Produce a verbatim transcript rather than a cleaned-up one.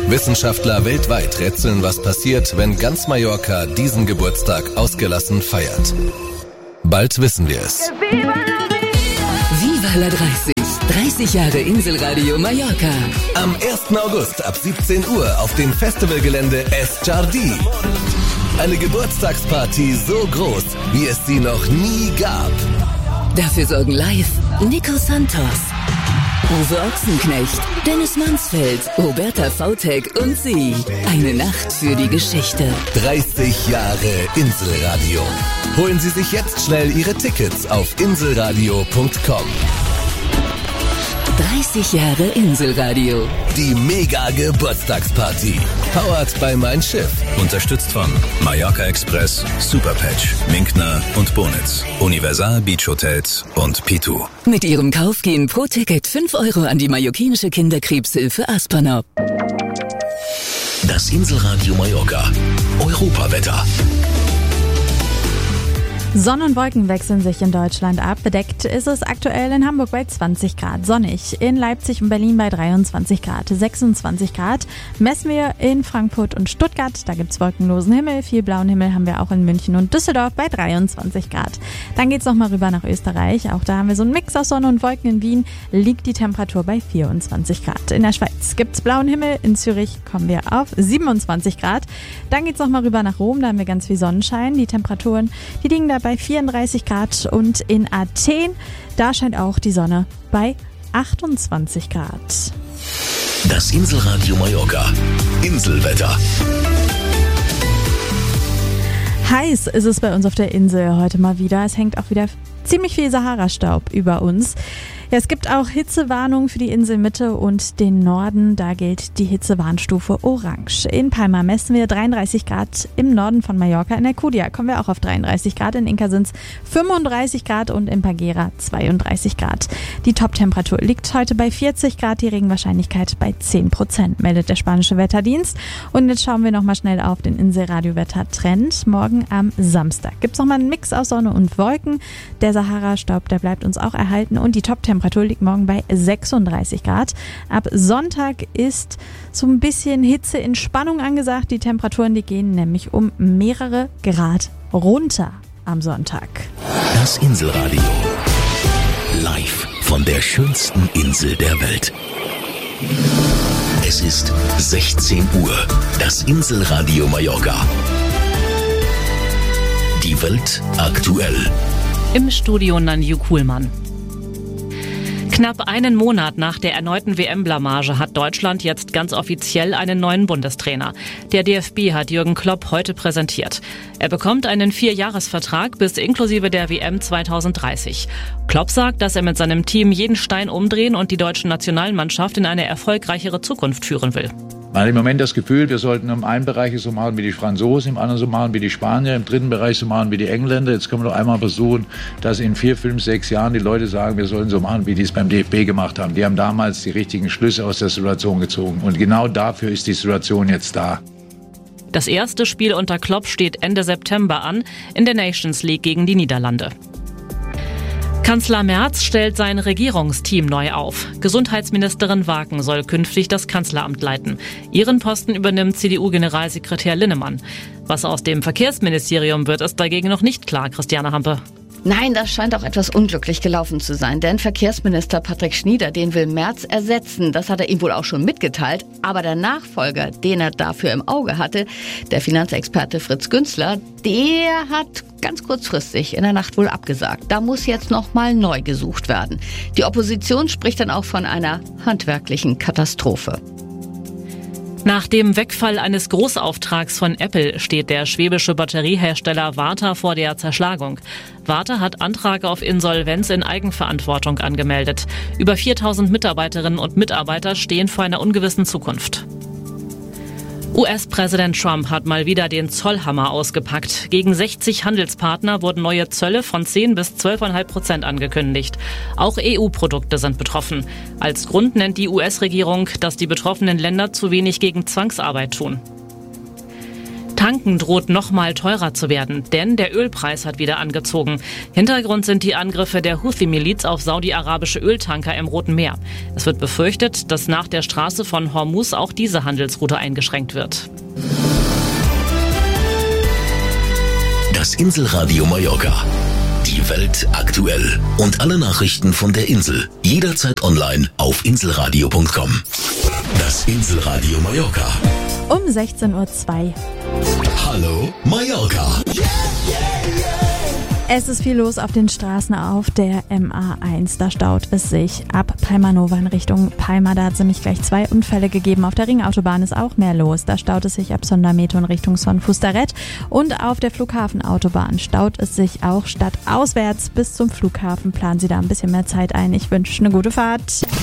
Wissenschaftler weltweit rätseln, was passiert, wenn ganz Mallorca diesen Geburtstag ausgelassen feiert. Bald wissen wir es. Viva la dreißig. dreißig Jahre Inselradio Mallorca. Am ersten August ab siebzehn Uhr auf dem Festivalgelände Es Jardí. Eine Geburtstagsparty so groß, wie es sie noch nie gab. Dafür sorgen live Nico Santos, Uwe Ochsenknecht, Dennis Mansfeld, Roberta Vautek und sie. Eine Nacht für die Geschichte. dreißig Jahre Inselradio. Holen Sie sich jetzt schnell Ihre Tickets auf inselradio punkt com. dreißig Jahre Inselradio. Die Mega-Geburtstagsparty. Powered by Mein Schiff. Unterstützt von Mallorca Express, Superpatch, Minkner und Bonitz, Universal Beach Hotels und Pitu. Mit ihrem Kauf gehen pro Ticket fünf Euro an die mallorquinische Kinderkrebshilfe Aspernau. Das Inselradio Mallorca. Europawetter. Sonne und Wolken wechseln sich in Deutschland ab. Bedeckt ist es aktuell in Hamburg bei zwanzig Grad. Sonnig in Leipzig und Berlin bei dreiundzwanzig Grad. sechsundzwanzig Grad messen wir in Frankfurt und Stuttgart. Da gibt's wolkenlosen Himmel. Viel blauen Himmel haben wir auch in München und Düsseldorf bei dreiundzwanzig Grad. Dann geht's nochmal rüber nach Österreich. Auch da haben wir so einen Mix aus Sonne und Wolken. In Wien liegt die Temperatur bei vierundzwanzig Grad. In der Schweiz gibt's blauen Himmel. In Zürich kommen wir auf siebenundzwanzig Grad. Dann geht's nochmal rüber nach Rom. Da haben wir ganz viel Sonnenschein. Die Temperaturen, die liegen da bei vierunddreißig Grad und in Athen, da scheint auch die Sonne bei achtundzwanzig Grad. Das Inselradio Mallorca. Inselwetter. Heiß ist es bei uns auf der Insel heute mal wieder. Es hängt auch wieder ziemlich viel Sahara-Staub über uns. Ja, es gibt auch Hitzewarnungen für die Inselmitte und den Norden. Da gilt die Hitzewarnstufe Orange. In Palma messen wir dreiunddreißig Grad, im Norden von Mallorca. In Alcudia kommen wir auch auf dreiunddreißig Grad. In Inca sind es fünfunddreißig Grad und in Pagera zweiunddreißig Grad. Die Top-Temperatur liegt heute bei vierzig Grad, die Regenwahrscheinlichkeit bei zehn Prozent, meldet der spanische Wetterdienst. Und jetzt schauen wir nochmal schnell auf den Inselradio-Wetter-Trend. Morgen am Samstag gibt es nochmal einen Mix aus Sonne und Wolken. Der Sahara-Staub, der bleibt uns auch erhalten und die Top-Temperatur Temperatur liegt morgen bei sechsunddreißig Grad. Ab Sonntag ist so ein bisschen Hitze in Spannung angesagt. Die Temperaturen, die gehen nämlich um mehrere Grad runter am Sonntag. Das Inselradio. Live von der schönsten Insel der Welt. Es ist sechzehn Uhr. Das Inselradio Mallorca. Die Welt aktuell. Im Studio Nanju Kuhlmann. Knapp einen Monat nach der erneuten W M-Blamage hat Deutschland jetzt ganz offiziell einen neuen Bundestrainer. Der D F B hat Jürgen Klopp heute präsentiert. Er bekommt einen Vierjahresvertrag bis inklusive der W M zweitausenddreißig. Klopp sagt, dass er mit seinem Team jeden Stein umdrehen und die deutsche Nationalmannschaft in eine erfolgreichere Zukunft führen will. Man hat im Moment das Gefühl, wir sollten im einen Bereich so machen wie die Franzosen, im anderen so machen wie die Spanier, im dritten Bereich so machen wie die Engländer. Jetzt können wir doch einmal versuchen, dass in vier, fünf, sechs Jahren die Leute sagen, wir sollen so machen, wie die es beim D F B gemacht haben. Die haben damals die richtigen Schlüsse aus der Situation gezogen. Und genau dafür ist die Situation jetzt da. Das erste Spiel unter Klopp steht Ende September an, in der Nations League gegen die Niederlande. Kanzler Merz stellt sein Regierungsteam neu auf. Gesundheitsministerin Waken soll künftig das Kanzleramt leiten. Ihren Posten übernimmt C D U-Generalsekretär Linnemann. Was aus dem Verkehrsministerium wird, ist dagegen noch nicht klar, Christiane Hampe. Nein, das scheint auch etwas unglücklich gelaufen zu sein, denn Verkehrsminister Patrick Schnieder, den will Merz ersetzen. Das hat er ihm wohl auch schon mitgeteilt. Aber der Nachfolger, den er dafür im Auge hatte, der Finanzexperte Fritz Günzler, der hat ganz kurzfristig in der Nacht wohl abgesagt. Da muss jetzt nochmal neu gesucht werden. Die Opposition spricht dann auch von einer handwerklichen Katastrophe. Nach dem Wegfall eines Großauftrags von Apple steht der schwäbische Batteriehersteller Varta vor der Zerschlagung. Varta hat Antrag auf Insolvenz in Eigenverantwortung angemeldet. Über viertausend Mitarbeiterinnen und Mitarbeiter stehen vor einer ungewissen Zukunft. U S-Präsident Trump hat mal wieder den Zollhammer ausgepackt. Gegen sechzig Handelspartner wurden neue Zölle von zehn bis zwölf Komma fünf Prozent angekündigt. Auch E U-Produkte sind betroffen. Als Grund nennt die U S-Regierung, dass die betroffenen Länder zu wenig gegen Zwangsarbeit tun. Tanken droht nochmal teurer zu werden, denn der Ölpreis hat wieder angezogen. Hintergrund sind die Angriffe der Houthi-Miliz auf saudi-arabische Öltanker im Roten Meer. Es wird befürchtet, dass nach der Straße von Hormuz auch diese Handelsroute eingeschränkt wird. Das Inselradio Mallorca. Die Welt aktuell. Und alle Nachrichten von der Insel. Jederzeit online auf inselradio punkt com. Das Inselradio Mallorca. Um sechzehn Uhr zwei. Hallo Mallorca. Es ist viel los auf den Straßen auf der M A eins. Da staut es sich ab Palma Nova in Richtung Palma. Da hat es nämlich gleich zwei Unfälle gegeben. Auf der Ringautobahn ist auch mehr los. Da staut es sich ab Sondermeto in Richtung Son Fustaret. Und auf der Flughafenautobahn staut es sich auch stadtauswärts bis zum Flughafen. Planen Sie da ein bisschen mehr Zeit ein. Ich wünsche eine gute Fahrt.